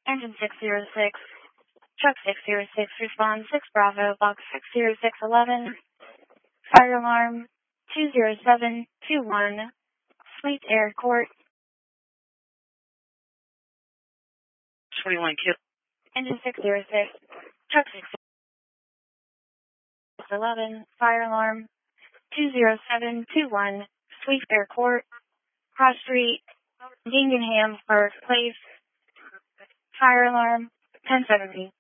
Engine 606, Truck 606, respond 6 Bravo, Box 60611, fire alarm 20721, Sweet Air Court. 21 Kill. Engine 606, Truck 611, fire alarm 20721, Sweet Air Court, Cross Street, Dingenham Park Place, fire alarm 1070.